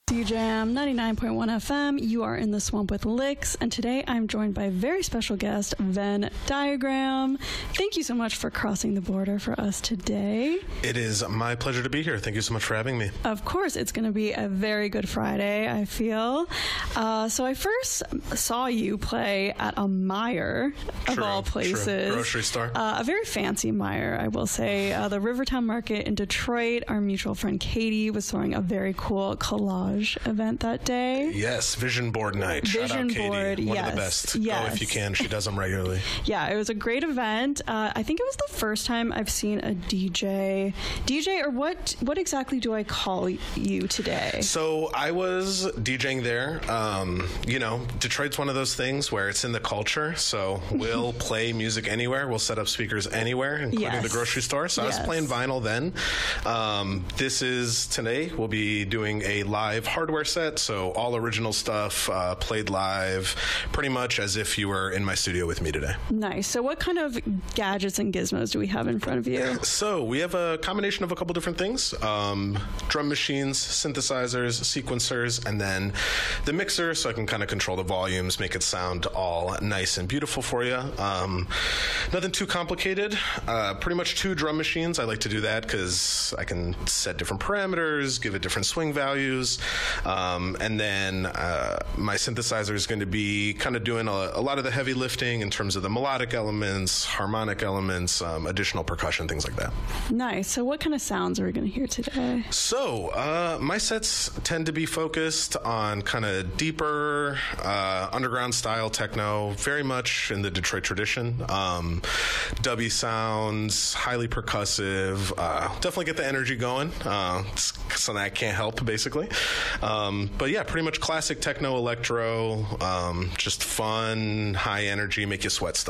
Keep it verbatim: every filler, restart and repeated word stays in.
D J M ninety-nine point one F M. You are in the Swamp with Licks, and today I'm joined by very special guest Venn Diagram. Thank you so much for crossing the border for us today. It is my pleasure to be here. Thank you so much for having me. Of course, it's going to be a very good Friday, I feel. Uh, so I first saw you play at a Meijer, of True, all places. True. Grocery store. Uh, a very fancy Meijer, I will say. Uh, the Rivertown Market in Detroit. Our mutual friend Katie was throwing a very cool collage event that day. Yes, Vision Board Night. Vision Shout out Katie. Board, One yes, of the best. yes. Go if you can. She does them regularly. Yeah, it was a great event. Uh, I think it was the first time I've seen a D J. D J, or what What exactly do I call you today? So I was DJing there. Um, you know, Detroit's one of those things where it's in the culture. So we'll play music anywhere. We'll set up speakers anywhere, including Yes. the grocery store. So Yes. I was playing vinyl then. Um, this is today. We'll be doing a live hardware set. So all original stuff uh, played live, pretty much as if you were in my studio with me today. Nice. So what kind of gadgets and gizmos do we have in front of you? So we have a combination of a couple different things. Um, drum machines, synthesizers, sequencers, and then the mixer, so I can kind of control the volumes, make it sound all nice and beautiful for you. Um, nothing too complicated. Uh, pretty much two drum machines. I like to do that because I can set different parameters, give it different swing values. Um, and then uh, my synthesizer is going to be kind of doing a, a lot of the heavy lifting in terms of the melodic elements, harmonic elements, um, additional percussion, things like that. Nice. So what kind of sounds are we going to hear today? So uh, my sets tend to be focused on kind of deeper uh, underground style techno, very much in the Detroit tradition. Um, dubby sounds, highly percussive, uh, definitely get the energy going. Uh, it's something I can't help, basically. Um, but yeah, pretty much classic techno, electro, um, just fun, high energy, make you sweat stuff.